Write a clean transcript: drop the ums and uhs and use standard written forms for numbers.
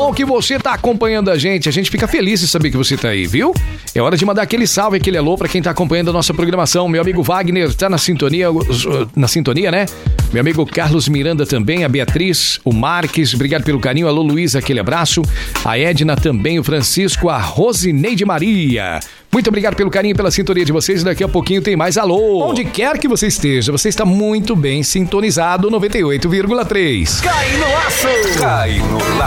bom que você tá acompanhando a gente fica feliz de saber que você tá aí, viu? É hora de mandar aquele salve, aquele alô pra quem tá acompanhando a nossa programação. Meu amigo Wagner tá na sintonia, né? Meu amigo Carlos Miranda também, a Beatriz, o Marques, obrigado pelo carinho. Alô, Luísa, aquele abraço. A Edna também, o Francisco, a Rosineide Maria. Muito obrigado pelo carinho e pela sintonia de vocês. Daqui a pouquinho tem mais alô. Onde quer que você esteja, você está muito bem sintonizado 98,3. Cai no laço! Cai no laço!